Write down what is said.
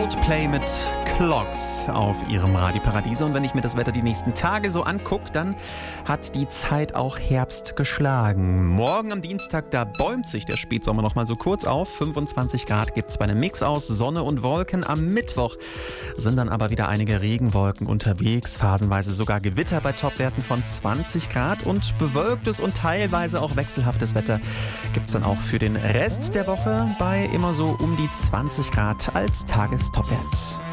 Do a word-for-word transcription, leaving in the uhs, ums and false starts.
Coldplay mit Clocks auf ihrem Radioparadiese. Und wenn ich mir das Wetter die nächsten Tage so angucke, dann hat die Zeit auch Herbst geschlagen. Morgen am Dienstag, da bäumt sich der Spätsommer noch mal so kurz auf. fünfundzwanzig Grad gibt es bei einem Mix aus Sonne und Wolken. Am Mittwoch sind dann aber wieder einige Regenwolken unterwegs, phasenweise sogar Gewitter bei Topwerten von zwanzig Grad. Und bewölktes und teilweise auch wechselhaftes Wetter gibt es dann auch für den Rest der Woche bei immer so um die zwanzig Grad als Tagestopwert.